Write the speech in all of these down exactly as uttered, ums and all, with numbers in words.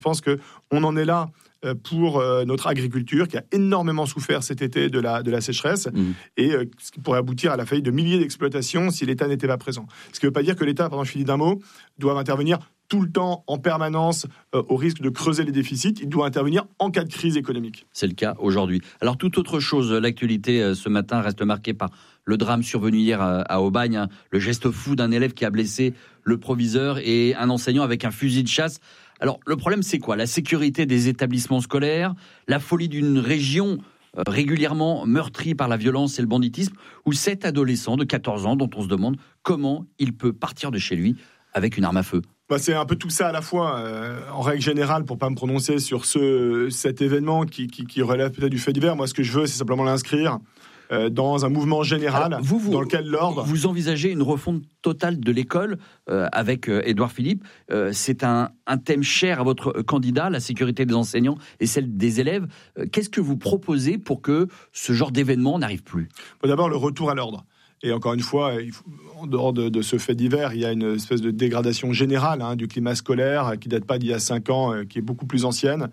Je pense qu'on en est là pour euh, notre agriculture qui a énormément souffert cet été de la, de la sécheresse mmh. et euh, ce qui pourrait aboutir à la faillite de milliers d'exploitations si l'État n'était pas présent. Ce qui ne veut pas dire que l'État, pardon, je finis d'un mot, doit intervenir tout le temps, en permanence, euh, au risque de creuser les déficits. Il doit intervenir en cas de crise économique. C'est le cas aujourd'hui. Alors, toute autre chose, l'actualité euh, ce matin reste marquée par le drame survenu hier à, à Aubagne, hein, le geste fou d'un élève qui a blessé le proviseur et un enseignant avec un fusil de chasse. Alors, le problème, c'est quoi ? La sécurité des établissements scolaires, la folie d'une région euh, régulièrement meurtrie par la violence et le banditisme, ou cet adolescent de quatorze ans dont on se demande comment il peut partir de chez lui avec une arme à feu. Bah, c'est un peu tout ça à la fois. Euh, en règle générale, pour ne pas me prononcer sur ce, cet événement qui, qui, qui relève peut-être du fait divers, moi, ce que je veux, c'est simplement l'inscrire euh, dans un mouvement général. Alors, vous, vous, dans lequel l'ordre... Vous envisagez une refonte totale de l'école euh, avec euh, Édouard Philippe. Euh, c'est un, un thème cher à votre candidat, la sécurité des enseignants et celle des élèves. Euh, qu'est-ce que vous proposez pour que ce genre d'événement n'arrive plus ? Bon, d'abord, le retour à l'ordre. Et encore une fois, il faut, en dehors de, de ce fait divers, il y a une espèce de dégradation générale hein, du climat scolaire qui ne date pas d'il y a cinq ans, euh, qui est beaucoup plus ancienne.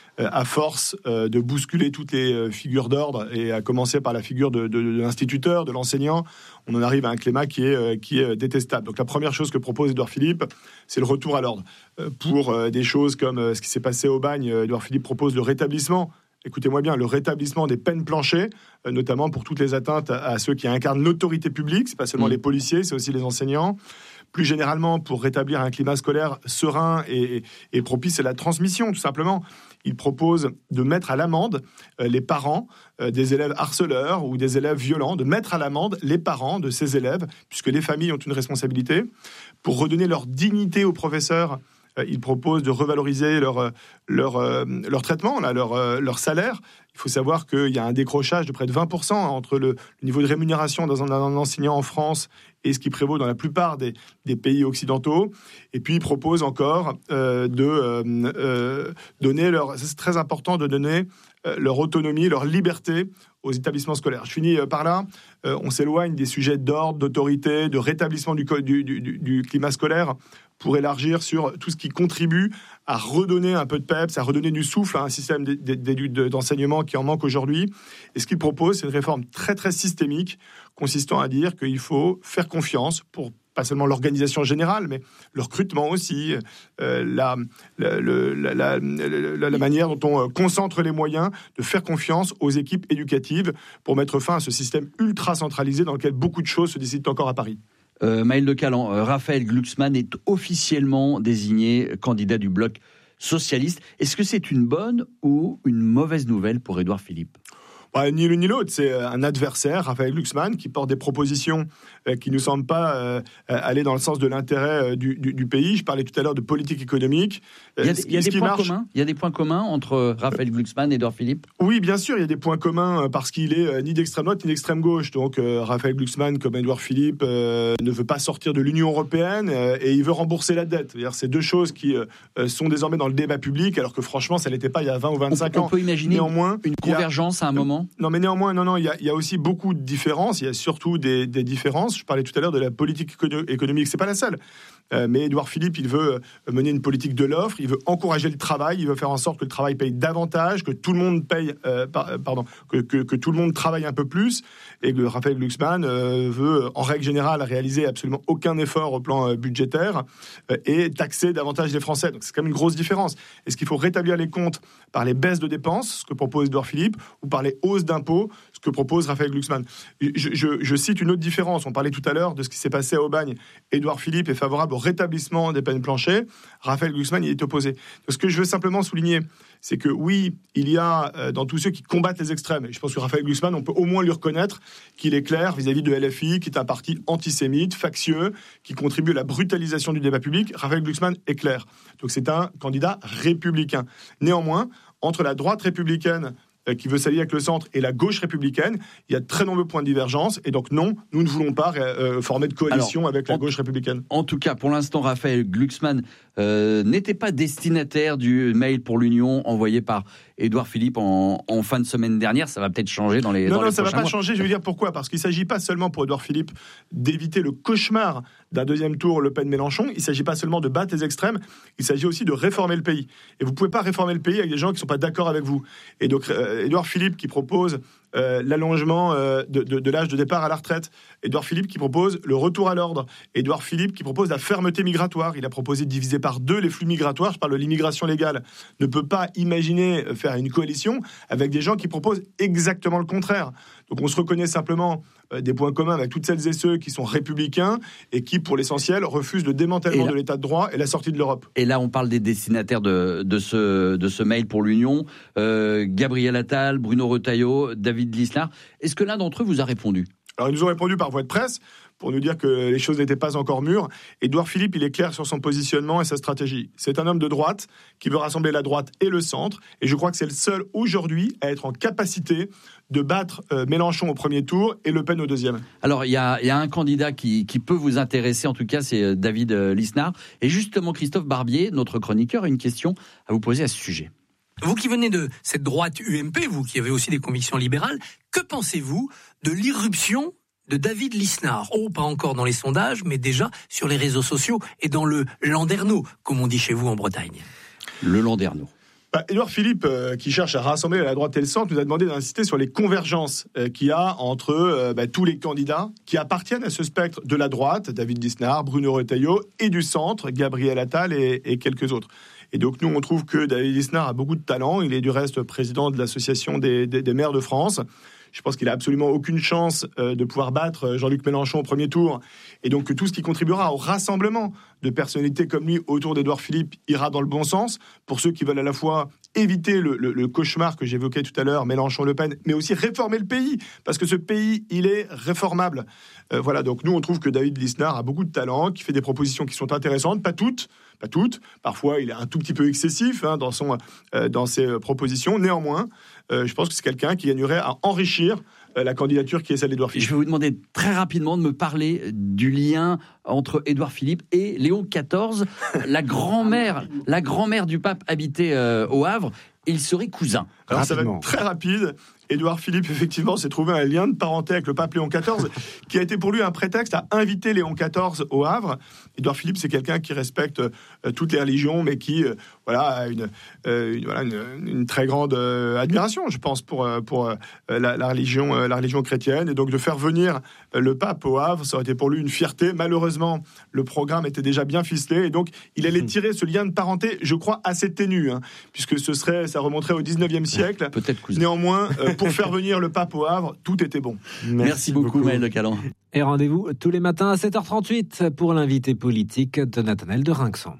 À force de bousculer toutes les figures d'ordre, et à commencer par la figure de, de, de l'instituteur, de l'enseignant, on en arrive à un climat qui est, qui est détestable. Donc la première chose que propose Édouard Philippe, c'est le retour à l'ordre. Pour des choses comme ce qui s'est passé au Bagne, Édouard Philippe propose le rétablissement, écoutez-moi bien, le rétablissement des peines planchées, notamment pour toutes les atteintes à ceux qui incarnent l'autorité publique, c'est pas seulement mmh. les policiers, c'est aussi les enseignants. Plus généralement, pour rétablir un climat scolaire serein et, et, et propice à la transmission, tout simplement. Il propose de mettre à l'amende euh, les parents euh, des élèves harceleurs ou des élèves violents, de mettre à l'amende les parents de ces élèves, puisque les familles ont une responsabilité, pour redonner leur dignité aux professeurs. Euh, il propose de revaloriser leur, leur, euh, leur traitement, là, leur, euh, leur salaire. Il faut savoir qu'il y a un décrochage de près de vingt pour cent entre le, le niveau de rémunération d'un un enseignant en France et ce qui prévaut dans la plupart des, des pays occidentaux. Et puis, il propose encore euh, de euh, euh, donner leur... C'est très important de donner euh, leur autonomie, leur liberté aux établissements scolaires. Je finis euh, par là. Euh, on s'éloigne des sujets d'ordre, d'autorité, de rétablissement du, du, du, du climat scolaire pour élargir sur tout ce qui contribue à redonner un peu de peps, à redonner du souffle à un système d'enseignement qui en manque aujourd'hui. Et ce qu'il propose, c'est une réforme très, très systémique, consistant à dire qu'il faut faire confiance pour pas seulement l'organisation générale, mais le recrutement aussi, euh, la, la, la, la, la, la manière dont on concentre les moyens, de faire confiance aux équipes éducatives pour mettre fin à ce système ultra centralisé dans lequel beaucoup de choses se décident encore à Paris. Euh, Maël de Calan, euh, Raphaël Glucksmann est officiellement désigné candidat du bloc socialiste. Est-ce que c'est une bonne ou une mauvaise nouvelle pour Édouard Philippe ? Bah, ni l'une ni l'autre, c'est un adversaire, Raphaël Glucksmann, qui porte des propositions euh, qui ne semblent pas euh, aller dans le sens de l'intérêt euh, du, du, du pays. Je parlais tout à l'heure de politique économique. Il y a, il y a des points marche... communs. Il y a des points communs entre Raphaël Glucksmann et Édouard Philippe. Oui, bien sûr, il y a des points communs parce qu'il est euh, ni d'extrême droite ni d'extrême gauche. Donc, euh, Raphaël Glucksmann, comme Édouard Philippe, euh, ne veut pas sortir de l'Union européenne euh, et il veut rembourser la dette. C'est-à-dire, c'est deux choses qui euh, sont désormais dans le débat public, alors que franchement, ça l'était pas il y a vingt ou vingt-cinq on, ans. On peut imaginer Néanmoins, une convergence a... à un moment. Non, mais néanmoins, non, non, il y a, il y a aussi beaucoup de différences. Il y a surtout des, des différences. Je parlais tout à l'heure de la politique économique. C'est pas la seule. Euh, mais Édouard Philippe, il veut mener une politique de l'offre. Il veut encourager le travail. Il veut faire en sorte que le travail paye davantage, que tout le monde paye, euh, par, pardon, que, que, que tout le monde travaille un peu plus. Et que Raphaël Glucksmann euh, veut, en règle générale, réaliser absolument aucun effort au plan euh, budgétaire euh, et taxer davantage les Français. Donc c'est quand même une grosse différence. Est-ce qu'il faut rétablir les comptes par les baisses de dépenses, ce que propose Édouard Philippe, ou par les hausses d'impôts, ce que propose Raphaël Glucksmann? je, je, je cite une autre différence. On parlait tout à l'heure de ce qui s'est passé à Aubagne. Édouard Philippe est favorable au rétablissement des peines planchées. Raphaël Glucksmann y est opposé. Donc, ce que je veux simplement souligner, c'est que oui, il y a euh, dans tous ceux qui combattent les extrêmes, et je pense que Raphaël Glucksmann, on peut au moins lui reconnaître qu'il est clair vis-à-vis de L F I, qui est un parti antisémite, factieux, qui contribue à la brutalisation du débat public. Raphaël Glucksmann est clair. Donc c'est un candidat républicain. Néanmoins, entre la droite républicaine qui veut s'allier avec le centre et la gauche républicaine, il y a de très nombreux points de divergence, et donc non, nous ne voulons pas euh, former de coalition Alors, avec la en, gauche républicaine. En tout cas, pour l'instant, Raphaël Glucksmann euh, n'était pas destinataire du mail pour l'Union envoyé par Édouard Philippe en, en fin de semaine dernière. Ça va peut-être changer dans les Non, dans non, les ça ne va pas mois. changer. Je vais dire pourquoi. Parce qu'il ne s'agit pas seulement pour Édouard Philippe d'éviter le cauchemar d'un deuxième tour Le Pen-Mélenchon. Il ne s'agit pas seulement de battre les extrêmes. Il s'agit aussi de réformer le pays. Et vous ne pouvez pas réformer le pays avec des gens qui ne sont pas d'accord avec vous. Et donc, euh, Édouard Philippe qui propose euh, l'allongement euh, de, de, de l'âge de départ à la retraite. Édouard Philippe qui propose le retour à l'ordre. Édouard Philippe qui propose la fermeté migratoire. Il a proposé de diviser par deux les flux migratoires. Je parle de l'immigration légale. Ne peut pas imaginer faire une coalition avec des gens qui proposent exactement le contraire. Donc on se reconnaît simplement euh, des points communs avec toutes celles et ceux qui sont républicains et qui, pour l'essentiel, refusent le démantèlement là, de l'état de droit et la sortie de l'Europe. Et là, on parle des destinataires de, de, ce, de ce mail pour l'Union. Euh, Gabriel Attal, Bruno Retailleau, David Lisnard. Est-ce que l'un d'entre eux vous a répondu ? Alors ils nous ont répondu par voie de presse pour nous dire que les choses n'étaient pas encore mûres. Édouard Philippe, il est clair sur son positionnement et sa stratégie. C'est un homme de droite qui veut rassembler la droite et le centre. Et je crois que c'est le seul aujourd'hui à être en capacité de battre euh, Mélenchon au premier tour et Le Pen au deuxième. Alors, il y a, y a un candidat qui, qui peut vous intéresser, en tout cas, c'est David Lisnard. Et justement, Christophe Barbier, notre chroniqueur, a une question à vous poser à ce sujet. Vous qui venez de cette droite U M P, vous qui avez aussi des convictions libérales, que pensez-vous de l'irruption de David Lisnard? Oh, pas encore dans les sondages, mais déjà sur les réseaux sociaux et dans le landerneau, comme on dit chez vous en Bretagne. Le landerneau. Bah, Édouard Philippe, euh, qui cherche à rassembler la droite et le centre, nous a demandé d'insister sur les convergences euh, qu'il y a entre euh, bah, tous les candidats qui appartiennent à ce spectre de la droite, David Lisnard, Bruno Retailleau, et du centre, Gabriel Attal et, et quelques autres. Et donc nous, on trouve que David Lisnard a beaucoup de talent. Il est du reste président de l'association des, des, des maires de France. Je pense qu'il n'a absolument aucune chance euh, de pouvoir battre Jean-Luc Mélenchon au premier tour. Et donc que tout ce qui contribuera au rassemblement de personnalités comme lui autour d'Édouard Philippe ira dans le bon sens pour ceux qui veulent à la fois éviter le, le, le cauchemar que j'évoquais tout à l'heure, Mélenchon-Le Pen, mais aussi réformer le pays, parce que ce pays, il est réformable. Euh, voilà, donc nous, on trouve que David Lisnard a beaucoup de talent, qui fait des propositions qui sont intéressantes, pas toutes, pas toutes. Parfois, il est un tout petit peu excessif hein, dans, son, euh, dans ses propositions. Néanmoins, euh, je pense que c'est quelqu'un qui gagnerait à enrichir euh, la candidature qui est celle d'Édouard Philippe. Je vais vous demander très rapidement de me parler du lien entre Édouard Philippe et Léon quatorze, la grand-mère, la grand-mère du pape habitait euh, au Havre. Ils seraient cousins. Alors ça va être très rapide. Édouard Philippe, effectivement, s'est trouvé un lien de parenté avec le pape Léon quatorze, qui a été pour lui un prétexte à inviter Léon quatorze au Havre. Édouard Philippe, c'est quelqu'un qui respecte euh, toutes les religions, mais qui euh, voilà, a une, euh, une, voilà, une, une très grande euh, admiration, je pense, pour, pour euh, la, la, religion, euh, la religion chrétienne. Et donc de faire venir euh, le pape au Havre, ça aurait été pour lui une fierté. Malheureusement, le programme était déjà bien ficelé, et donc il allait tirer ce lien de parenté, je crois, assez ténu, hein, puisque ce serait, ça remonterait au dix-neuvième siècle. Peut-être cousin. Néanmoins, euh, pour faire venir le pape au Havre, tout était bon. Merci, Merci beaucoup, beaucoup. Maël Le Calan. Et rendez-vous tous les matins à sept heures trente-huit pour l'invité politique de Nathanaël de Rinxan.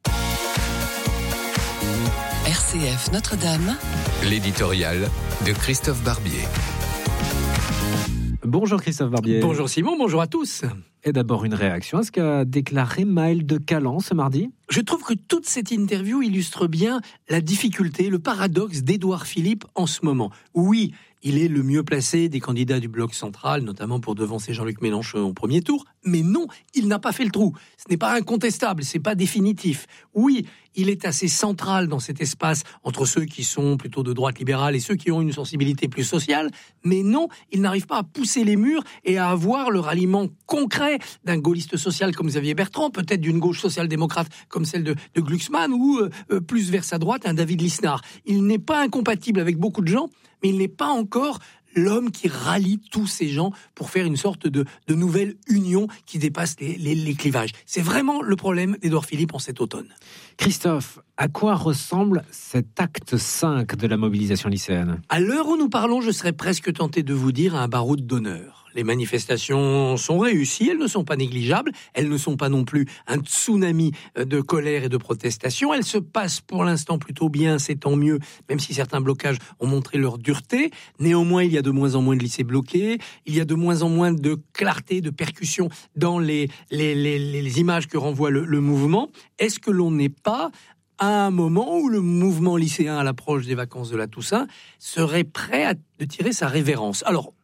R C F Notre-Dame. L'éditorial de Christophe Barbier. Bonjour Christophe Barbier. Bonjour Simon, bonjour à tous. Et d'abord une réaction à ce qu'a déclaré Maël de Calan ce mardi. Je trouve que toute cette interview illustre bien la difficulté, le paradoxe d'Édouard Philippe en ce moment. Oui, il est le mieux placé des candidats du bloc central, notamment pour devancer Jean-Luc Mélenchon au premier tour. Mais non, il n'a pas fait le trou. Ce n'est pas incontestable, c'est pas définitif. Oui, il est assez central dans cet espace entre ceux qui sont plutôt de droite libérale et ceux qui ont une sensibilité plus sociale. Mais non, il n'arrive pas à pousser les murs et à avoir le ralliement concret d'un gaulliste social comme Xavier Bertrand, peut-être d'une gauche social-démocrate comme celle de, de Glucksmann, ou euh, plus vers sa droite, un David Lisnard. Il n'est pas incompatible avec beaucoup de gens, mais il n'est pas encore l'homme qui rallie tous ces gens pour faire une sorte de, de nouvelle union qui dépasse les, les, les clivages. C'est vraiment le problème d'Édouard Philippe en cet automne. Christophe, à quoi ressemble cet acte cinq de la mobilisation lycéenne ? À l'heure où nous parlons, je serais presque tenté de vous dire un baroud d'honneur. Les manifestations sont réussies, elles ne sont pas négligeables, elles ne sont pas non plus un tsunami de colère et de protestation, elles se passent pour l'instant plutôt bien, c'est tant mieux, même si certains blocages ont montré leur dureté. Néanmoins, il y a de moins en moins de lycées bloqués, il y a de moins en moins de clarté, de percussion dans les, les, les, les images que renvoie le, le mouvement. Est-ce que l'on n'est pas à un moment où le mouvement lycéen, à l'approche des vacances de la Toussaint, serait prêt à de tirer sa révérence ? Alors,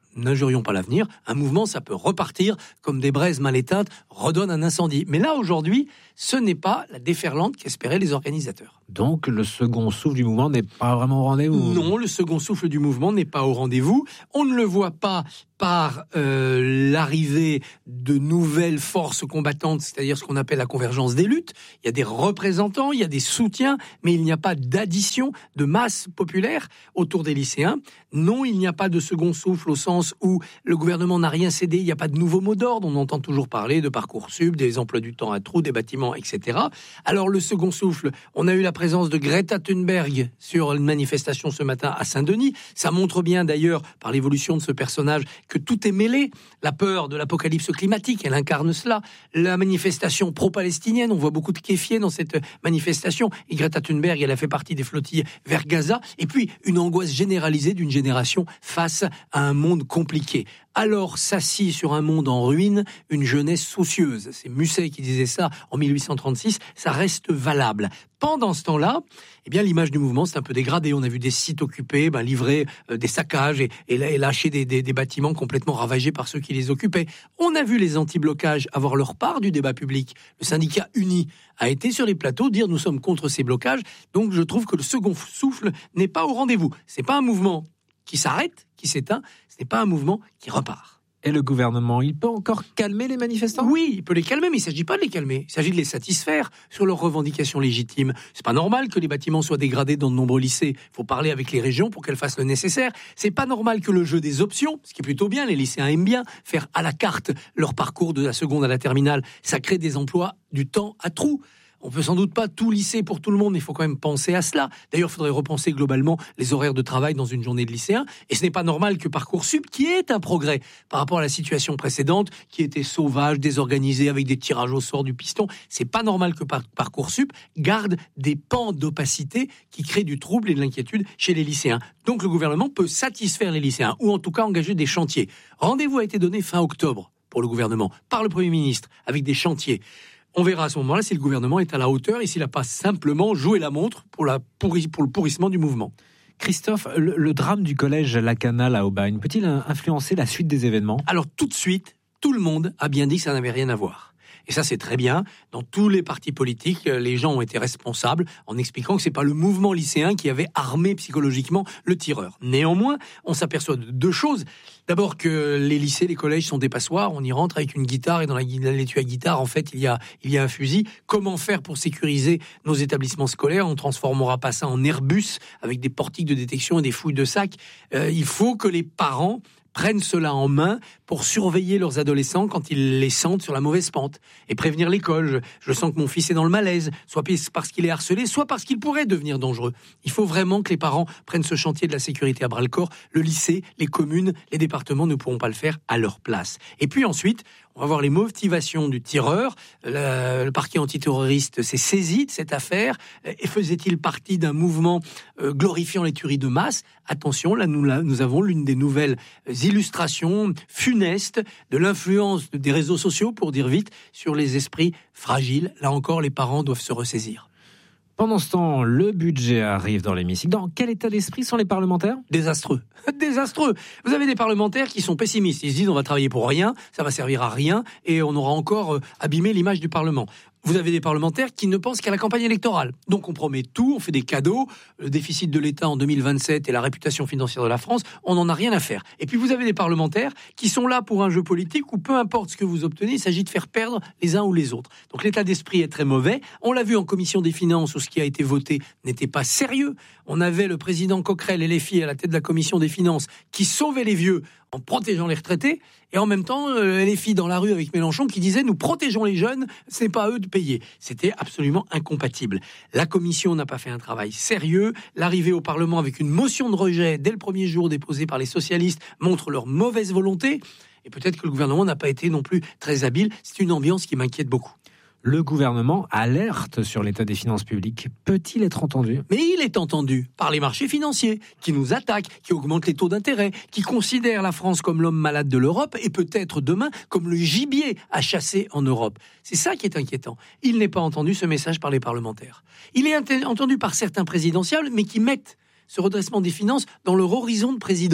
n'injurions pas l'avenir, un mouvement, ça peut repartir comme des braises mal éteintes, redonne un incendie. Mais là, aujourd'hui, ce n'est pas la déferlante qu'espéraient les organisateurs. Donc, le second souffle du mouvement n'est pas vraiment au rendez-vous ? Non, le second souffle du mouvement n'est pas au rendez-vous. On ne le voit pas par euh, l'arrivée de nouvelles forces combattantes, c'est-à-dire ce qu'on appelle la convergence des luttes. Il y a des représentants, il y a des soutiens, mais il n'y a pas d'addition de masse populaire autour des lycéens. Non, il n'y a pas de second souffle au sens où le gouvernement n'a rien cédé, il n'y a pas de nouveau mot d'ordre. On entend toujours parler de Parcoursup, des emplois du temps à trous, des bâtiments, et cetera. Alors le second souffle, on a eu la présence de Greta Thunberg sur une manifestation ce matin à Saint-Denis. Ça montre bien d'ailleurs, par l'évolution de ce personnage, que tout est mêlé. La peur de l'apocalypse climatique, elle incarne cela. La manifestation pro-palestinienne, on voit beaucoup de kéfiers dans cette manifestation. Et Greta Thunberg, elle a fait partie des flottilles vers Gaza. Et puis, une angoisse généralisée d'une génération face à un monde compliqué. Alors s'assit sur un monde en ruine une jeunesse soucieuse. C'est Musset qui disait ça en mille huit cent trente-six, ça reste valable. Pendant ce temps-là, eh bien, l'image du mouvement s'est un peu dégradée. On a vu des sites occupés, ben, livrer euh, des saccages et, et, et lâcher des, des, des bâtiments complètement ravagés par ceux qui les occupaient. On a vu les anti-blocages avoir leur part du débat public. Le syndicat Uni a été sur les plateaux dire nous sommes contre ces blocages. Donc je trouve que le second souffle n'est pas au rendez-vous. C'est pas un mouvement qui s'arrête, qui s'éteint, ce n'est pas un mouvement qui repart. Et le gouvernement, il peut encore calmer les manifestants ? Oui, il peut les calmer, mais il ne s'agit pas de les calmer. Il s'agit de les satisfaire sur leurs revendications légitimes. C'est pas normal que les bâtiments soient dégradés dans de nombreux lycées. Il faut parler avec les régions pour qu'elles fassent le nécessaire. C'est pas normal que le jeu des options, ce qui est plutôt bien, les lycéens aiment bien faire à la carte leur parcours de la seconde à la terminale. Ça crée des emplois du temps à trous. On peut sans doute pas tout lisser pour tout le monde, mais il faut quand même penser à cela. D'ailleurs, il faudrait repenser globalement les horaires de travail dans une journée de lycéen. Et ce n'est pas normal que Parcoursup, qui est un progrès par rapport à la situation précédente, qui était sauvage, désorganisée, avec des tirages au sort du piston, c'est pas normal que Parcoursup garde des pans d'opacité qui créent du trouble et de l'inquiétude chez les lycéens. Donc le gouvernement peut satisfaire les lycéens, ou en tout cas engager des chantiers. Rendez-vous a été donné fin octobre pour le gouvernement, par le Premier ministre, avec des chantiers. On verra à ce moment-là si le gouvernement est à la hauteur et s'il n'a pas simplement joué la montre pour, la pourri, pour le pourrissement du mouvement. Christophe, le, le drame du collège Lacanal à Aubagne peut-il influencer la suite des événements ? Alors tout de suite, tout le monde a bien dit que ça n'avait rien à voir. Et ça, c'est très bien. Dans tous les partis politiques, les gens ont été responsables en expliquant que c'est pas le mouvement lycéen qui avait armé psychologiquement le tireur. Néanmoins, on s'aperçoit de deux choses. D'abord que les lycées, les collèges sont des passoires. On y rentre avec une guitare et dans la, l'étui à guitare, en fait, il y a, il y a un fusil. Comment faire pour sécuriser nos établissements scolaires ? On transformera pas ça en Airbus avec des portiques de détection et des fouilles de sacs. Euh, il faut que les parents prennent cela en main pour surveiller leurs adolescents quand ils les sentent sur la mauvaise pente et prévenir l'école. Je, je sens que mon fils est dans le malaise, soit parce qu'il est harcelé, soit parce qu'il pourrait devenir dangereux. Il faut vraiment que les parents prennent ce chantier de la sécurité à bras-le-corps. Le lycée, les communes, les départements ne pourront pas le faire à leur place. Et puis ensuite, on va voir les motivations du tireur. Le, le parquet antiterroriste s'est saisi de cette affaire. Et faisait-il partie d'un mouvement euh, glorifiant les tueries de masse ? Attention, là nous, là, nous avons l'une des nouvelles illustrations funestes de l'influence des réseaux sociaux, pour dire vite, sur les esprits fragiles. Là encore, les parents doivent se ressaisir. Pendant ce temps, le budget arrive dans l'hémicycle. Dans quel état d'esprit sont les parlementaires ? Désastreux. Désastreux. Vous avez des parlementaires qui sont pessimistes. Ils se disent on va travailler pour rien, ça va servir à rien et on aura encore euh, abîmé l'image du Parlement. Vous avez des parlementaires qui ne pensent qu'à la campagne électorale. Donc on promet tout, on fait des cadeaux. Le déficit de l'État en deux mille vingt-sept et la réputation financière de la France, on n'en a rien à faire. Et puis vous avez des parlementaires qui sont là pour un jeu politique où peu importe ce que vous obtenez, il s'agit de faire perdre les uns ou les autres. Donc l'état d'esprit est très mauvais. On l'a vu en commission des finances où ce qui a été voté n'était pas sérieux. On avait le président Coquerel et les filles à la tête de la commission des finances qui sauvaient les vieux en protégeant les retraités, et en même temps, euh, les filles dans la rue avec Mélenchon qui disaient « nous protégeons les jeunes, c'est pas à eux de payer ». C'était absolument incompatible. La commission n'a pas fait un travail sérieux. L'arrivée au Parlement avec une motion de rejet dès le premier jour déposée par les socialistes montre leur mauvaise volonté, et peut-être que le gouvernement n'a pas été non plus très habile. C'est une ambiance qui m'inquiète beaucoup. Le gouvernement alerte sur l'état des finances publiques. Peut-il être entendu ? Mais il est entendu par les marchés financiers qui nous attaquent, qui augmentent les taux d'intérêt, qui considèrent la France comme l'homme malade de l'Europe et peut-être demain comme le gibier à chasser en Europe. C'est ça qui est inquiétant. Il n'est pas entendu, ce message, par les parlementaires. Il est entendu par certains présidentiables, mais qui mettent ce redressement des finances dans leur horizon de président.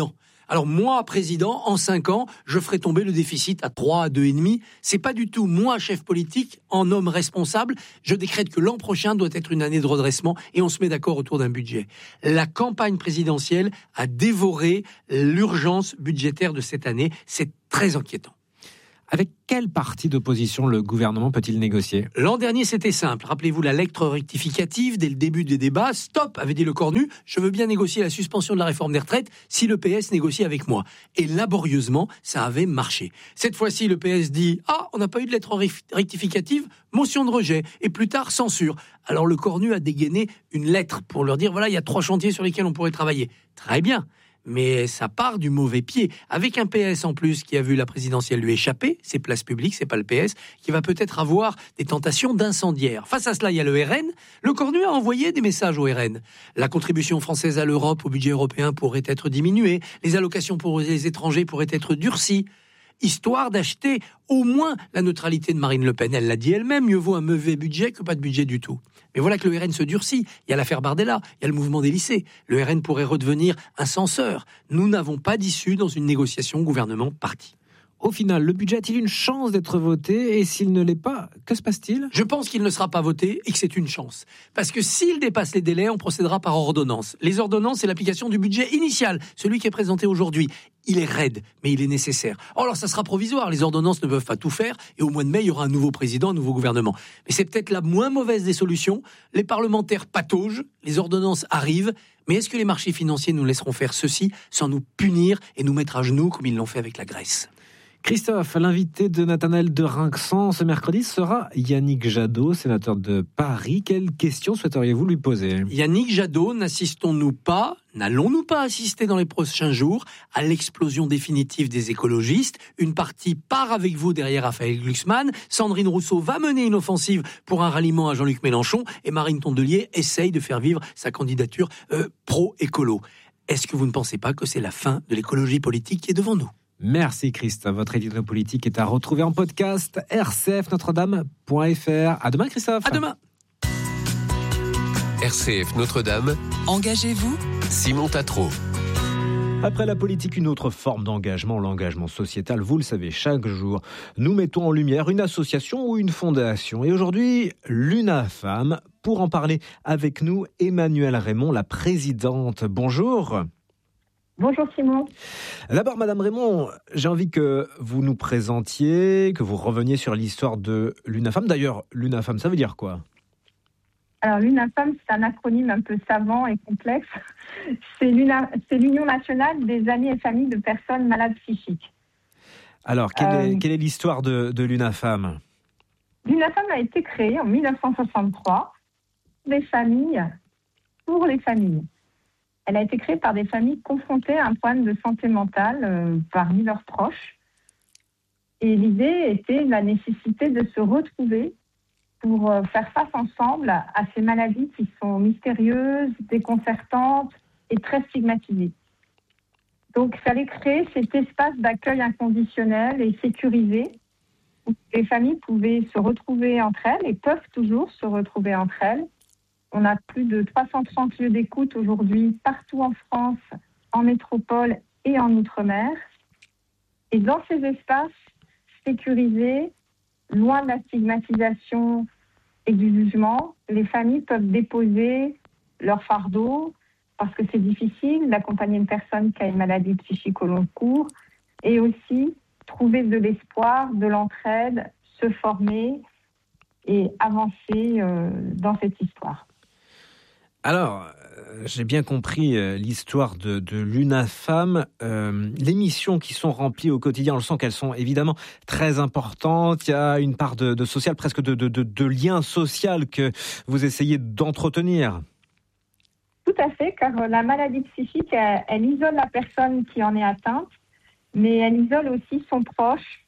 Alors moi, président, en cinq ans, je ferai tomber le déficit à trois, à deux virgule cinq. C'est pas du tout moi, chef politique, en homme responsable. Je décrète que l'an prochain doit être une année de redressement et on se met d'accord autour d'un budget. La campagne présidentielle a dévoré l'urgence budgétaire de cette année. C'est très inquiétant. Avec quel parti d'opposition le gouvernement peut-il négocier ? L'an dernier, c'était simple. Rappelez-vous la lettre rectificative dès le début des débats. Stop, avait dit le Cornu. Je veux bien négocier la suspension de la réforme des retraites si le P S négocie avec moi. Et laborieusement, ça avait marché. Cette fois-ci, le P S dit « Ah, on n'a pas eu de lettre rectificative, motion de rejet. » Et plus tard, censure. Alors le Cornu a dégainé une lettre pour leur dire « Voilà, il y a trois chantiers sur lesquels on pourrait travailler. » Très bien. Mais ça part du mauvais pied, avec un P S en plus qui a vu la présidentielle lui échapper, c'est place publique, c'est pas le P S, qui va peut-être avoir des tentations d'incendiaires. Face à cela, il y a le R N. Le Cornu a envoyé des messages au R N. La contribution française à l'Europe, au budget européen, pourrait être diminuée. Les allocations pour les étrangers pourraient être durcies. Histoire d'acheter au moins la neutralité de Marine Le Pen. Elle l'a dit elle-même, mieux vaut un mauvais budget que pas de budget du tout. Mais voilà que le R N se durcit. Il y a l'affaire Bardella, il y a le mouvement des lycées. Le R N pourrait redevenir un censeur. Nous n'avons pas d'issue dans une négociation gouvernement-parti. Au final, le budget a-t-il une chance d'être voté ? Et s'il ne l'est pas, que se passe-t-il ? Je pense qu'il ne sera pas voté et que c'est une chance. Parce que s'il dépasse les délais, on procédera par ordonnance. Les ordonnances, c'est l'application du budget initial, celui qui est présenté aujourd'hui. Il est raide, mais il est nécessaire. Oh, alors ça sera provisoire, les ordonnances ne peuvent pas tout faire, et au mois de mai, il y aura un nouveau président, un nouveau gouvernement. Mais c'est peut-être la moins mauvaise des solutions. Les parlementaires pataugent, les ordonnances arrivent, mais est-ce que les marchés financiers nous laisseront faire ceci sans nous punir et nous mettre à genoux comme ils l'ont fait avec la Grèce ? Christophe, l'invité de Nathanaël de Rinxan ce mercredi sera Yannick Jadot, sénateur de Paris. Quelles questions souhaiteriez-vous lui poser ? Yannick Jadot, n'assistons-nous pas, n'allons-nous pas assister dans les prochains jours à l'explosion définitive des écologistes ? Une partie part avec vous derrière Raphaël Glucksmann. Sandrine Rousseau va mener une offensive pour un ralliement à Jean-Luc Mélenchon. Et Marine Tondelier essaye de faire vivre sa candidature euh, pro-écolo. Est-ce que vous ne pensez pas que c'est la fin de l'écologie politique qui est devant nous ? Merci Christophe. Votre édito politique est à retrouver en podcast r c f notre dame point f r. À demain Christophe. À demain. R C F Notre-Dame. Engagez-vous, Simon Tatro. Après la politique, une autre forme d'engagement, l'engagement sociétal. Vous le savez, chaque jour, nous mettons en lumière une association ou une fondation. Et aujourd'hui, l'UNAFAM. Pour en parler avec nous, Emmanuelle Raymond, la présidente. Bonjour. Bonjour Simon. D'abord, Madame Raymond, j'ai envie que vous nous présentiez, que vous reveniez sur l'histoire de l'UNAFAM. D'ailleurs, l'UNAFAM, ça veut dire quoi ? Alors l'UNAFAM, c'est un acronyme un peu savant et complexe. C'est, l'Una... c'est l'Union nationale des amis et familles de personnes malades psychiques. Alors, quelle, euh... est, quelle est l'histoire de, de l'UNAFAM ? L'UNAFAM a été créée en dix-neuf cent soixante-trois des familles, pour les familles. Elle a été créée par des familles confrontées à un problème de santé mentale euh, parmi leurs proches. Et l'idée était la nécessité de se retrouver pour euh, faire face ensemble à, à ces maladies qui sont mystérieuses, déconcertantes et très stigmatisées. Donc, il fallait créer cet espace d'accueil inconditionnel et sécurisé où les familles pouvaient se retrouver entre elles et peuvent toujours se retrouver entre elles. On a plus de trois cent trente lieux d'écoute aujourd'hui partout en France, en métropole et en Outre-mer. Et dans ces espaces sécurisés, loin de la stigmatisation et du jugement, les familles peuvent déposer leur fardeau parce que c'est difficile d'accompagner une personne qui a une maladie psychique au long cours et aussi trouver de l'espoir, de l'entraide, se former et avancer euh, dans cette histoire. Alors, euh, j'ai bien compris euh, l'histoire de, de l'UNAFAM. Euh, les missions qui sont remplies au quotidien, on le sent qu'elles sont évidemment très importantes. Il y a une part de, de social, presque de, de, de, de lien social que vous essayez d'entretenir. Tout à fait, car la maladie psychique, elle, elle isole la personne qui en est atteinte, mais elle isole aussi son proche,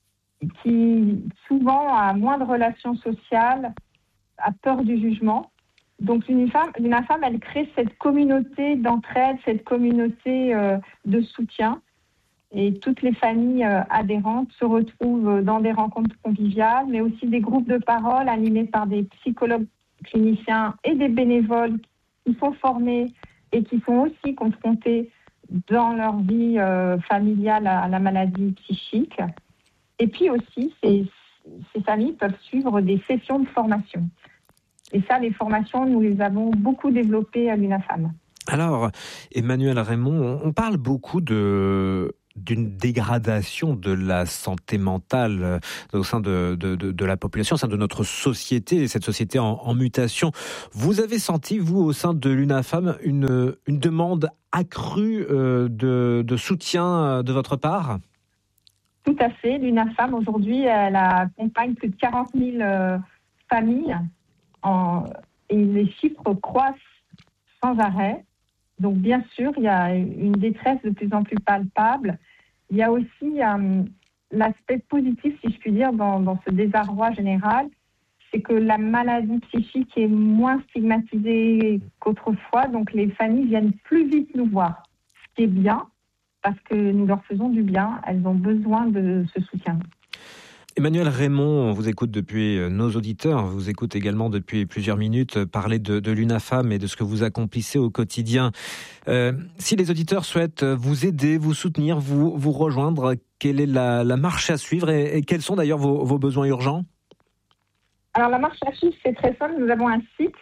qui souvent a moins de relations sociales, a peur du jugement. Donc l'UNAFAM, l'UNAFAM, elle crée cette communauté d'entraide, cette communauté euh, de soutien. Et toutes les familles euh, adhérentes se retrouvent dans des rencontres conviviales, mais aussi des groupes de parole animés par des psychologues cliniciens et des bénévoles qui sont formés et qui sont aussi confrontés dans leur vie euh, familiale à, à la maladie psychique. Et puis aussi, ces, ces familles peuvent suivre des sessions de formation. Et ça, les formations, nous les avons beaucoup développées à l'UNAFAM. Alors, Emmanuel Raymond, on parle beaucoup de... d'une dégradation de la santé mentale au sein de, de, de, de la population, au sein de notre société, cette société en, en mutation. Vous avez senti, vous, au sein de l'UNAFAM, une, une demande accrue euh, de, de soutien de votre part ? Tout à fait. L'UNAFAM, aujourd'hui, elle accompagne plus de quarante mille euh, familles en, et les chiffres croissent sans arrêt. Donc, bien sûr, il y a une détresse de plus en plus palpable. Il y a aussi euh, l'aspect positif, si je puis dire, dans, dans ce désarroi général, c'est que la maladie psychique est moins stigmatisée qu'autrefois, donc les familles viennent plus vite nous voir, ce qui est bien, parce que nous leur faisons du bien, elles ont besoin de ce soutien. Emmanuel Raymond, on vous écoute depuis, nos auditeurs vous écoutent également depuis plusieurs minutes parler de, de l'UNAFAM et de ce que vous accomplissez au quotidien. Euh, si les auditeurs souhaitent vous aider, vous soutenir, vous, vous rejoindre, quelle est la, la marche à suivre et, et quels sont d'ailleurs vos, vos besoins urgents ? Alors la marche à suivre, c'est très simple. Nous avons un site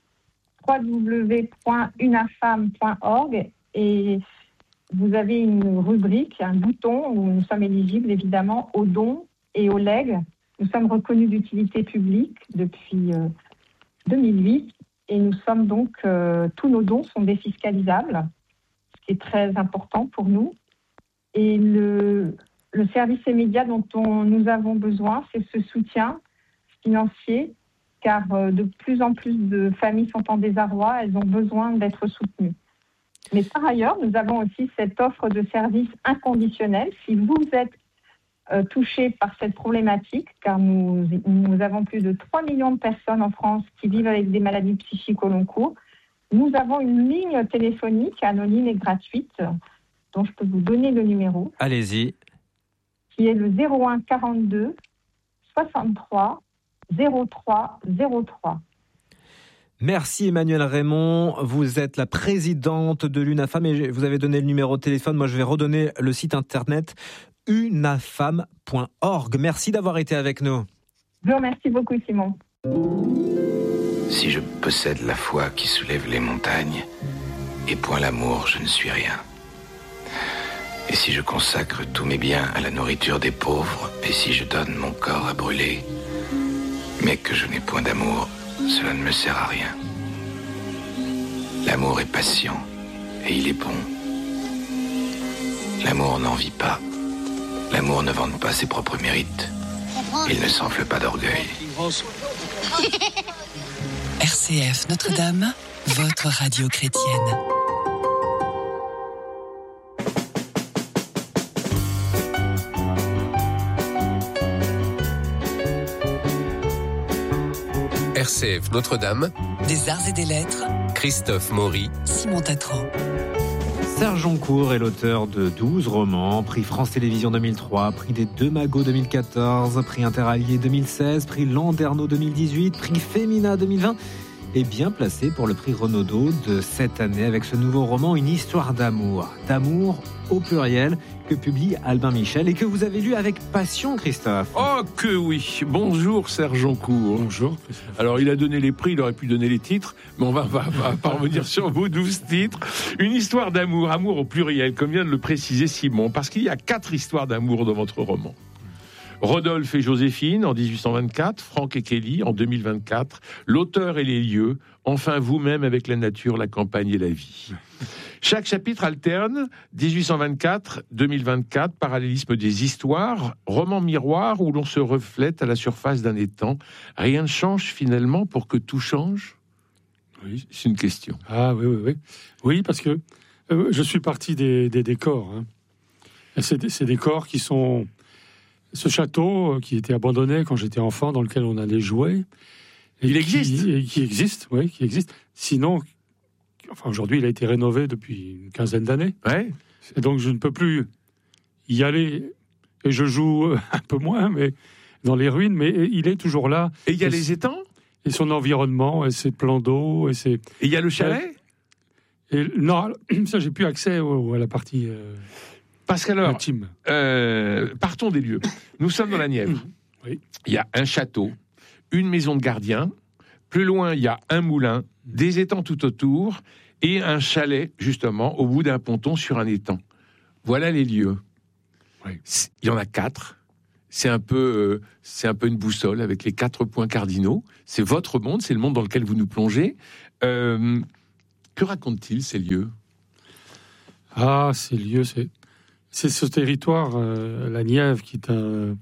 w w w point unafam point org et vous avez une rubrique, un bouton où nous sommes éligibles évidemment aux dons et aux legs. Nous sommes reconnus d'utilité publique depuis euh, deux mille huit et nous sommes donc, euh, tous nos dons sont défiscalisables, ce qui est très important pour nous. Et le, le service immédiat dont on, nous avons besoin, c'est ce soutien financier, car euh, de plus en plus de familles sont en désarroi, elles ont besoin d'être soutenues. Mais par ailleurs, nous avons aussi cette offre de service inconditionnel. Si vous êtes euh, touché par cette problématique, car nous, nous avons plus de trois millions de personnes en France qui vivent avec des maladies psychiques au long cours, nous avons une ligne téléphonique anonyme et gratuite, dont je peux vous donner le numéro. Allez-y. Qui est le zéro un quarante-deux soixante-trois zéro trois zéro trois. Merci Emmanuel Raymond, vous êtes la présidente de l'UNAFAM et vous avez donné le numéro de téléphone, moi je vais redonner le site internet unafam point org. Merci d'avoir été avec nous. Je vous remercie beaucoup Simon. Si je possède la foi qui soulève les montagnes et point l'amour, je ne suis rien. Et si je consacre tous mes biens à la nourriture des pauvres et si je donne mon corps à brûler, mais que je n'ai point d'amour, cela ne me sert à rien. L'amour est patient et il est bon. L'amour n'envie pas. L'amour ne vante pas ses propres mérites. Il ne s'enfle pas d'orgueil. R C F Notre-Dame, votre radio chrétienne. R C F Notre-Dame, des arts et des lettres, Christophe Maury, Simon Tatro. Serge Joncourt est l'auteur de douze romans, prix France Télévisions deux mille trois, prix des Deux Magots deux mille quatorze, prix Interallié deux mille seize, prix Landerneau deux mille dix-huit, prix Femina deux mille vingt et bien placé pour le prix Renaudot de cette année avec ce nouveau roman, Une histoire d'amour. D'amour au pluriel que publie Albin Michel et que vous avez lu avec passion, Christophe. Oh que oui. Bonjour Serge Joncourt. Bonjour. Alors il a donné les prix, il aurait pu donner les titres, mais on va, va, va parvenir sur vos douze titres. Une histoire d'amour, amour au pluriel, comme vient de le préciser Simon, parce qu'il y a quatre histoires d'amour dans votre roman. Rodolphe et Joséphine en dix-huit cent vingt-quatre, Franck et Kelly en deux mille vingt-quatre, l'auteur et les lieux, enfin vous-même avec la nature, la campagne et la vie. Chaque chapitre alterne dix-huit cent vingt-quatre, deux mille vingt-quatre, parallélisme des histoires, roman miroir où l'on se reflète à la surface d'un étang. Rien ne change finalement pour que tout change ? Oui, c'est une question. Ah oui, oui, oui. Oui, parce que euh, je suis parti des, des décors. Hein. Et c'est, des, c'est des décors qui sont... Ce château qui était abandonné quand j'étais enfant, dans lequel on allait jouer. Et il qui, existe et Qui existe, oui, qui existe. Sinon, enfin aujourd'hui, il a été rénové depuis une quinzaine d'années. Ouais. Et donc, je ne peux plus y aller. Et je joue un peu moins, mais dans les ruines, mais il est toujours là. Et il y a et les étangs ? Et son environnement, et ses plans d'eau, et ses... Et il y a le chalet ? Et non, ça, j'ai plus accès au, à la partie euh, Parce qu'alors, intime. Euh, partons des lieux. Nous sommes dans la Nièvre. Oui. Il y a un château, une maison de gardien. Plus loin, il y a un moulin, des étangs tout autour et un chalet, justement, au bout d'un ponton sur un étang. Voilà les lieux. Oui. Il y en a quatre. C'est un peu, euh, c'est un peu une boussole avec les quatre points cardinaux. C'est votre monde, c'est le monde dans lequel vous nous plongez. Euh, que racontent-ils, ces lieux ? Ah, ces lieux, c'est, c'est ce territoire, euh, la Nièvre, qui est un...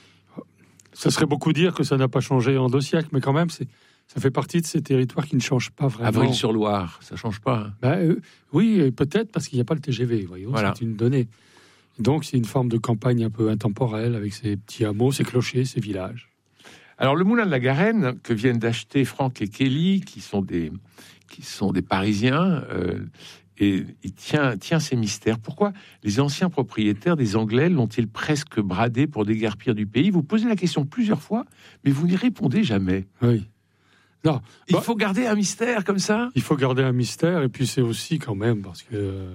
Ça serait beaucoup dire que ça n'a pas changé en deux siècles, mais quand même, c'est, ça fait partie de ces territoires qui ne changent pas vraiment. Avril-sur-Loire, ça ne change pas. Ben, euh, oui, peut-être parce qu'il n'y a pas le T G V, voyons, voilà. C'est une donnée. Donc, c'est une forme de campagne un peu intemporelle, avec ses petits hameaux, ses clochers, ses villages. Alors, le moulin de la Garenne, que viennent d'acheter Franck et Kelly, qui sont des, qui sont des Parisiens, euh, et il tient, tient ses mystères. Pourquoi les anciens propriétaires des Anglais l'ont-ils presque bradé pour déguerpir du pays ? Vous posez la question plusieurs fois, mais vous n'y répondez jamais. Oui. Non, il bah, faut garder un mystère comme ça. Il faut garder un mystère, et puis c'est aussi quand même parce que euh,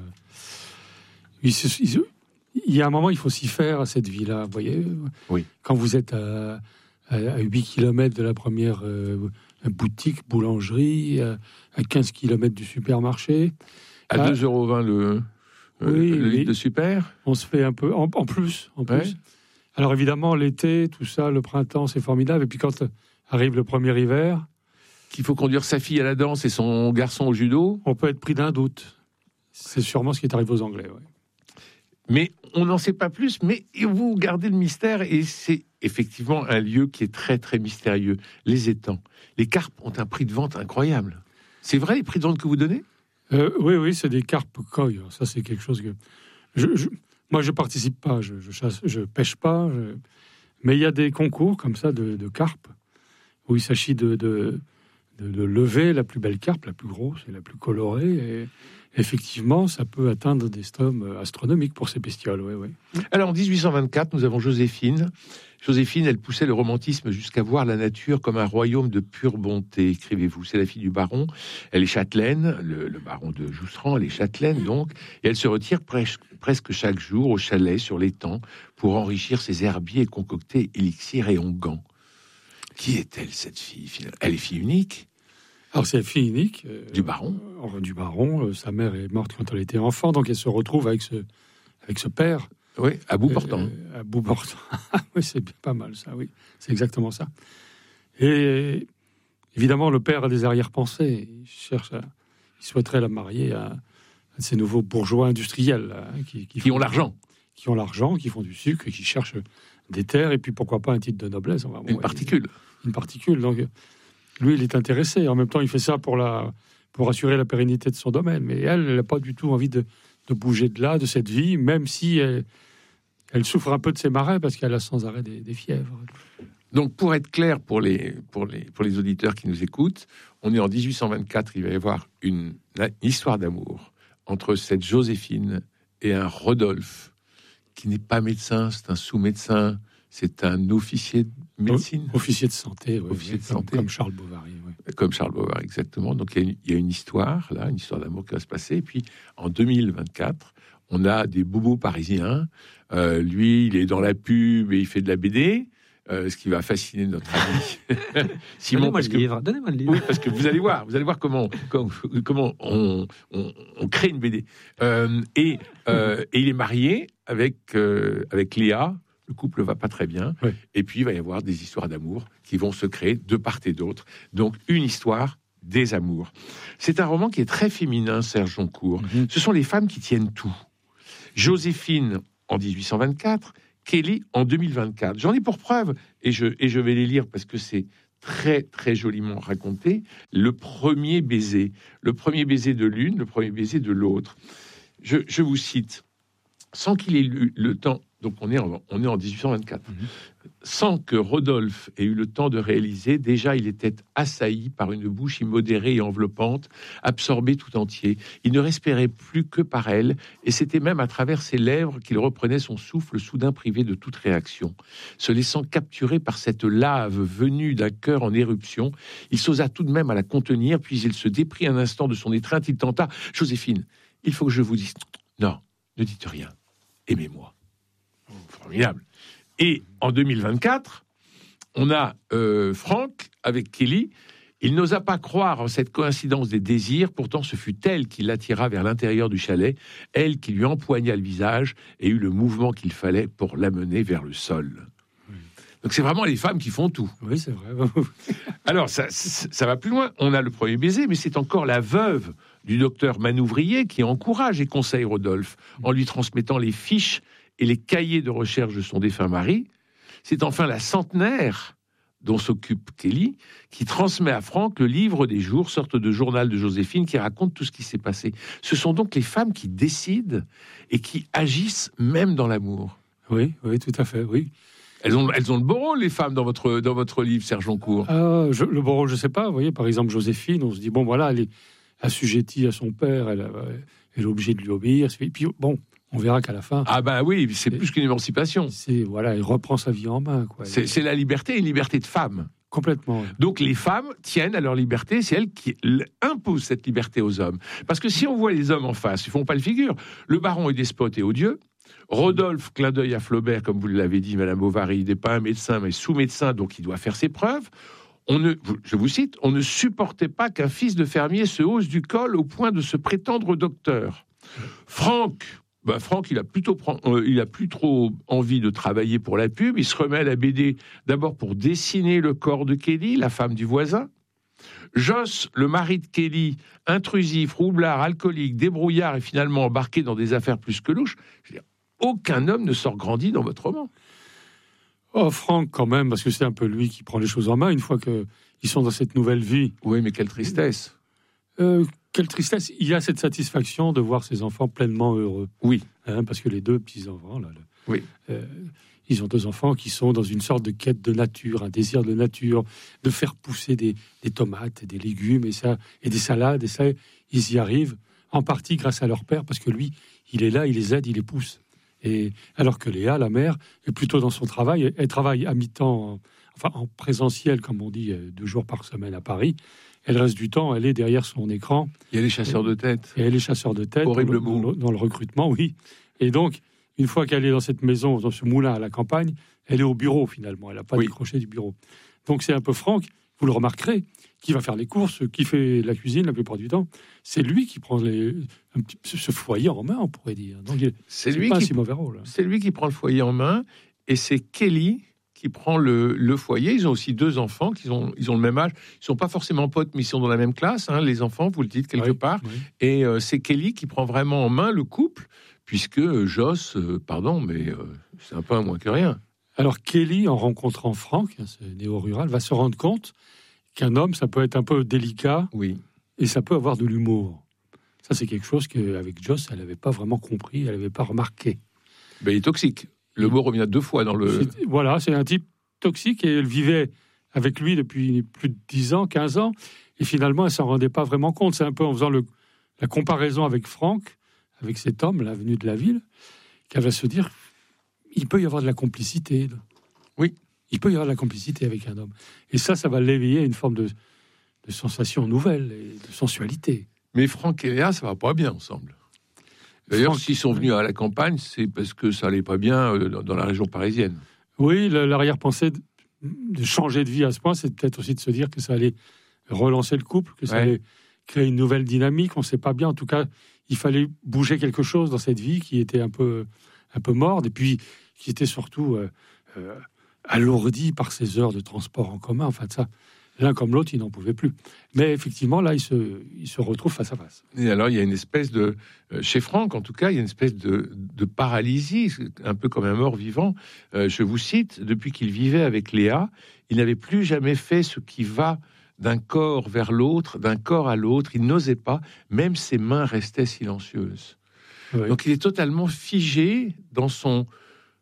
il, il, il y a un moment, il faut s'y faire à cette vie-là. Vous voyez, oui. Quand vous êtes à, à huit kilomètres de la première euh, boutique, boulangerie, à, à quinze kilomètres du supermarché, à ah, deux euros vingt le, oui, le litre de super, on se fait un peu en, en plus, en plus. Ouais. Alors évidemment, l'été, tout ça, le printemps, c'est formidable. Et puis quand arrive le premier hiver, qu'il faut conduire sa fille à la danse et son garçon au judo, on peut être pris d'un doute. C'est sûrement ce qui est arrivé aux Anglais. Ouais. Mais on n'en sait pas plus. Mais vous gardez le mystère, et c'est effectivement un lieu qui est très très mystérieux. Les étangs, les carpes ont un prix de vente incroyable. C'est vrai les prix de vente que vous donnez ? euh, Oui, oui, c'est des carpes koi. Ça, c'est quelque chose que je, je... moi je participe pas, je, je chasse, je pêche pas. Je... Mais il y a des concours comme ça de, de carpes où il s'agit de, de de lever la plus belle carpe, la plus grosse et la plus colorée. Et effectivement, ça peut atteindre des sommes astronomiques pour ces bestioles. Ouais, ouais. Alors, en dix-huit cent vingt-quatre, nous avons Joséphine. Joséphine, elle poussait le romantisme jusqu'à voir la nature comme un royaume de pure bonté, écrivez-vous. C'est la fille du baron. Elle est châtelaine, le, le baron de Joustran, elle est châtelaine, donc. Et elle se retire pres- presque chaque jour au chalet sur l'étang pour enrichir ses herbiers et concocter élixirs et onguents. Qui est-elle, cette fille ? Elle est fille unique. Alors, c'est la fille unique. Euh, du baron. Euh, du baron. Euh, sa mère est morte quand elle était enfant, donc elle se retrouve avec ce, avec ce père. Oui, à bout portant. Euh, à bout portant. Oui, c'est pas mal, ça, oui. C'est exactement ça. Et évidemment, le père a des arrière-pensées. Il cherche à, il souhaiterait la marier à, à ces nouveaux bourgeois industriels. Hein, qui, qui, qui font, ont l'argent. Qui ont l'argent, qui font du sucre, et qui cherchent des terres, et puis pourquoi pas un titre de noblesse. Enfin, bon, une particule. Et, une particule, donc... Lui, il est intéressé. En même temps, il fait ça pour, la, pour assurer la pérennité de son domaine. Mais elle, elle n'a pas du tout envie de, de bouger de là, de cette vie, même si elle, elle souffre un peu de ses marais parce qu'elle a sans arrêt des, des fièvres. Donc, pour être clair pour les, pour, les, pour les auditeurs qui nous écoutent, on est en dix-huit cent vingt-quatre, il va y avoir une, une histoire d'amour entre cette Joséphine et un Rodolphe, qui n'est pas médecin, c'est un sous-médecin. C'est un officier de médecine. Officier de santé, oui. Officier de comme, santé. Comme Charles Bovary, oui. Comme Charles Bovary, exactement. Donc, il y, a une, il y a une histoire, là, une histoire d'amour qui va se passer. Et puis, en deux mille vingt-quatre, on a des bobos parisiens. Euh, lui, il est dans la pub et il fait de la B D, euh, ce qui va fasciner notre ami Simon. Donnez-moi parce le que, livre. Donnez-moi le livre. Oui, parce que vous allez voir, vous allez voir comment, comment, comment on, on, on crée une B D. Euh, et, euh, et il est marié avec, euh, avec Léa. Le couple va pas très bien. Oui. Et puis, il va y avoir des histoires d'amour qui vont se créer de part et d'autre. Donc, une histoire des amours. C'est un roman qui est très féminin, Serge Joncourt. Mm-hmm. Ce sont les femmes qui tiennent tout. Joséphine, en dix-huit cent vingt-quatre, Kelly, en deux mille vingt-quatre. J'en ai pour preuve, et je, et je vais les lire parce que c'est très, très joliment raconté. Le premier baiser. Le premier baiser de l'une, le premier baiser de l'autre. Je, je vous cite. Sans qu'il ait eu le temps Donc on est en, on est en dix-huit cent vingt-quatre. Mmh. Sans que Rodolphe ait eu le temps de réaliser, déjà il était assailli par une bouche immodérée et enveloppante, absorbé tout entier. Il ne respirait plus que par elle, et c'était même à travers ses lèvres qu'il reprenait son souffle, soudain privé de toute réaction. Se laissant capturer par cette lave venue d'un cœur en éruption, il s'osa tout de même à la contenir, puis il se déprit un instant de son étreinte, il tenta « Joséphine, il faut que je vous dise... Non, ne dites rien, aimez-moi. » Formidable. Et en deux mille vingt-quatre, on a euh, Franck avec Kelly. Il n'osa pas croire en cette coïncidence des désirs. Pourtant, ce fut elle qui l'attira vers l'intérieur du chalet, elle qui lui empoigna le visage et eut le mouvement qu'il fallait pour l'amener vers le sol. Oui. Donc c'est vraiment les femmes qui font tout. Oui, c'est vrai. Alors, ça, ça va plus loin. On a le premier baiser, mais c'est encore la veuve du docteur Manouvrier qui encourage et conseille Rodolphe en lui transmettant les fiches et les cahiers de recherche de son défunt mari. C'est enfin la centenaire dont s'occupe Kelly qui transmet à Franck le livre des jours, sorte de journal de Joséphine qui raconte tout ce qui s'est passé. Ce sont donc les femmes qui décident et qui agissent même dans l'amour. Oui, oui, tout à fait, oui. Elles ont, elles ont le beau rôle, les femmes, dans votre, dans votre livre, Serge Joncourt. Euh, je, le beau rôle, je ne sais pas. Vous voyez, par exemple, Joséphine, on se dit, bon, voilà, elle est assujettie à son père, elle, elle est obligée de lui obéir. Et puis, bon... On verra qu'à la fin... Ah ben oui, c'est plus qu'une émancipation. C'est, voilà, il reprend sa vie en main. Quoi. C'est, c'est la liberté, une liberté de femme. Complètement. Ouais. Donc les femmes tiennent à leur liberté, c'est elles qui imposent cette liberté aux hommes. Parce que si on voit les hommes en face, ils font pas le figure. Le baron est despote et odieux. Rodolphe, clin d'œil à Flaubert, comme vous l'avez dit, Madame Bovary, il n'est pas un médecin, mais sous-médecin, donc il doit faire ses preuves. On ne, je vous cite, on ne supportait pas qu'un fils de fermier se hausse du col au point de se prétendre docteur. Franck... Ben Franck, il a plutôt, euh, il a plus trop envie de travailler pour la pub. Il se remet à la B D d'abord pour dessiner le corps de Kelly, la femme du voisin. Joss, le mari de Kelly, intrusif, roublard, alcoolique, débrouillard et finalement embarqué dans des affaires plus que louches. Je veux dire, aucun homme ne sort grandi dans votre roman. Oh, Franck, quand même, parce que c'est un peu lui qui prend les choses en main une fois qu'ils sont dans cette nouvelle vie. Oui, mais quelle tristesse. Euh, quelle tristesse. Il y a cette satisfaction de voir ses enfants pleinement heureux. Oui. Hein, parce que les deux petits-enfants, là, le, oui. euh, ils ont deux enfants qui sont dans une sorte de quête de nature, un désir de nature, de faire pousser des, des tomates, des légumes et, ça, et des salades. Et ça, ils y arrivent en partie grâce à leur père, parce que lui, il est là, il les aide, il les pousse. Et alors que Léa, la mère, est plutôt dans son travail. Elle, elle travaille à mi-temps, en, enfin en présentiel, comme on dit, deux jours par semaine à Paris. Elle reste du temps, elle est derrière son écran. Il y a les chasseurs de tête. Et elle est chasseur de tête. Horrible dans, mot. Dans, dans le recrutement, oui. Et donc, une fois qu'elle est dans cette maison, dans ce moulin à la campagne, elle est au bureau, finalement. Elle n'a pas oui. décroché du bureau. Donc, c'est un peu Franck, vous le remarquerez, qui va faire les courses, qui fait la cuisine la plupart du temps. C'est lui qui prend les, un petit, ce foyer en main, on pourrait dire. Donc, c'est, c'est, c'est lui pas qui, un si mauvais rôle. C'est lui qui prend le foyer en main, et c'est Kelly qui prend le, le foyer. Ils ont aussi deux enfants, qui ont, ils ont le même âge. Ils ne sont pas forcément potes, mais ils sont dans la même classe, hein, les enfants, vous le dites quelque oui, part. Oui. Et euh, c'est Kelly qui prend vraiment en main le couple, puisque euh, Joss, euh, pardon, mais euh, c'est un peu un moins que rien. Alors Kelly, en rencontrant Franck, ce néo-rural, va se rendre compte qu'un homme, ça peut être un peu délicat, oui. et ça peut avoir de l'humour. Ça, c'est quelque chose qu'avec Joss, elle n'avait pas vraiment compris, elle n'avait pas remarqué. Ben, il est toxique. Le mot revient deux fois dans le... C'est, voilà, c'est un type toxique et elle vivait avec lui depuis plus de dix ans, quinze ans. Et finalement, elle ne s'en rendait pas vraiment compte. C'est un peu en faisant le, la comparaison avec Franck, avec cet homme, là, venu de la ville, qu'elle va se dire, il peut y avoir de la complicité. Oui. Il peut y avoir de la complicité avec un homme. Et ça, ça va l'éveiller à une forme de, de sensation nouvelle et de sensualité. Mais Franck et Léa, ça ne va pas bien ensemble. D'ailleurs, Franck, s'ils sont venus à la campagne, c'est parce que ça allait pas bien dans la région parisienne. Oui, l'arrière-pensée de changer de vie à ce point, c'est peut-être aussi de se dire que ça allait relancer le couple, que ça ouais. allait créer une nouvelle dynamique. On ne sait pas bien. En tout cas, il fallait bouger quelque chose dans cette vie qui était un peu, un peu morte et puis qui était surtout euh, euh, alourdie par ces heures de transport en commun. Enfin, ça, l'un comme l'autre, ils n'en pouvaient plus. Mais effectivement, là, ils se, ils se retrouvent face à face. Et alors, il y a une espèce de... Chez Franck, en tout cas, il y a une espèce de, de paralysie, un peu comme un mort-vivant. Euh, je vous cite, depuis qu'il vivait avec Léa, il n'avait plus jamais fait ce qui va d'un corps vers l'autre, d'un corps à l'autre. Il n'osait pas, même ses mains restaient silencieuses. Oui. Donc, il est totalement figé dans son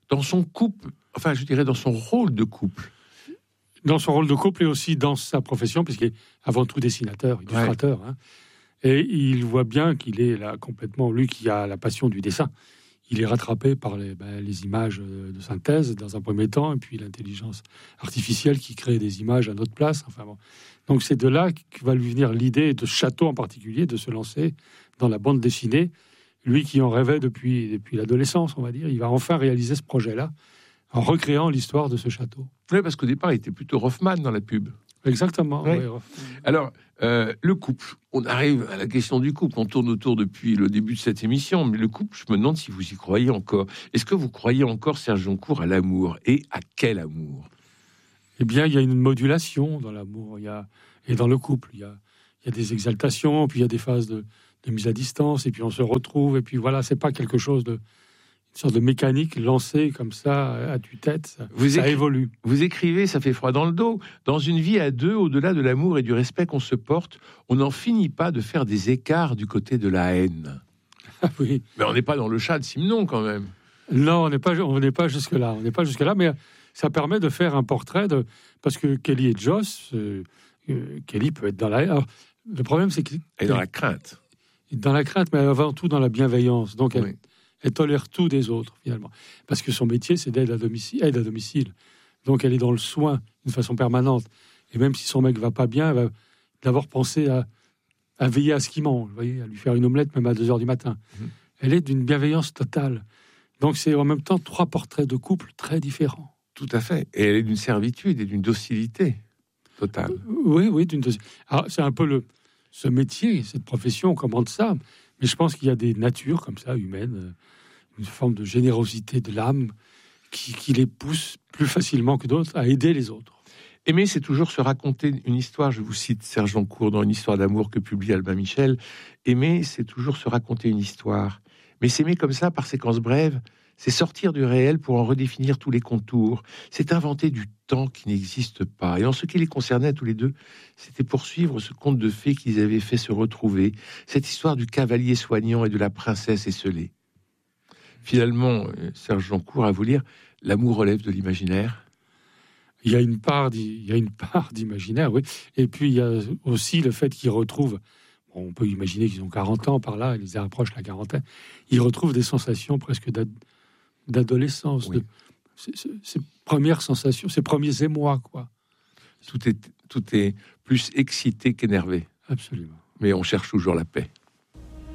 dans son couple, enfin, je dirais dans son rôle de couple. Dans son rôle de couple et aussi dans sa profession, puisqu'il est avant tout dessinateur, illustrateur. Ouais. Hein. Et il voit bien qu'il est là complètement, lui qui a la passion du dessin, il est rattrapé par les, ben, les images de synthèse dans un premier temps, et puis l'intelligence artificielle qui crée des images à notre place. Enfin bon. Donc c'est de là que va lui venir l'idée de Château en particulier, de se lancer dans la bande dessinée. Lui qui en rêvait depuis, depuis l'adolescence, on va dire, il va enfin réaliser ce projet-là en recréant l'histoire de ce château. Oui, parce qu'au départ, il était plutôt Rothman dans la pub. Exactement. Oui. Oui. Alors, euh, le couple. On arrive à la question du couple. On tourne autour depuis le début de cette émission. Mais le couple, je me demande si vous y croyez encore. Est-ce que vous croyez encore, Serge Joncour, à l'amour? Et à quel amour? Eh bien, il y a une modulation dans l'amour. Il y a, et dans le couple, il y a, il y a des exaltations, puis il y a des phases de, de mise à distance, et puis on se retrouve. Et puis voilà, c'est pas quelque chose de... une sorte de mécanique lancée comme ça à tue-tête, ça, vous ça écri- évolue. Vous écrivez, ça fait froid dans le dos. Dans une vie à deux, au-delà de l'amour et du respect qu'on se porte, on n'en finit pas de faire des écarts du côté de la haine. Ah oui. Mais on n'est pas dans le chat de Simon quand même. Non, on n'est pas, on n'est pas jusque là. On n'est pas jusque là, mais ça permet de faire un portrait de parce que Kelly et Joss, euh, euh, Kelly peut être dans la. Alors, le problème, c'est qu'elle est dans la crainte, dans la crainte, mais avant tout dans la bienveillance. Donc elle, oui. Elle tolère tout des autres, finalement. Parce que son métier, c'est d'aide à domicile, aide à domicile. Donc, elle est dans le soin d'une façon permanente. Et même si son mec va pas bien, elle va d'abord penser à, à veiller à ce qu'il mange, vous voyez, à lui faire une omelette même à deux heures du matin. Mmh. Elle est d'une bienveillance totale. Donc, c'est en même temps trois portraits de couple très différents. Tout à fait. Et elle est d'une servitude et d'une docilité totale. Oui, oui, d'une docilité. Alors, c'est un peu le, ce métier, cette profession, on commande ça. Mais je pense qu'il y a des natures comme ça, humaines, une forme de générosité de l'âme qui, qui les pousse plus facilement que d'autres à aider les autres. Aimer, c'est toujours se raconter une histoire. Je vous cite Serge Joncour dans Une histoire d'amour que publie Albin Michel. Aimer, c'est toujours se raconter une histoire. Mais s'aimer comme ça, par séquences brèves, c'est sortir du réel pour en redéfinir tous les contours. C'est inventer du temps qui n'existe pas. Et en ce qui les concernait tous les deux, c'était poursuivre ce conte de fées qu'ils avaient fait se retrouver, cette histoire du cavalier soignant et de la princesse esselée. Finalement, Serge Joncour, à vous lire, l'amour relève de l'imaginaire. Il y a une part, il y a une part d'imaginaire, oui. Et puis il y a aussi le fait qu'ils retrouvent, bon, on peut imaginer qu'ils ont quarante ans par là, ils approchent la quarantaine, ils retrouvent des sensations presque d'ad- d'adolescence, oui. de, ces, ces premières sensations, ces premiers émois, quoi. Tout est, tout est plus excité qu'énervé. Absolument. Mais on cherche toujours la paix.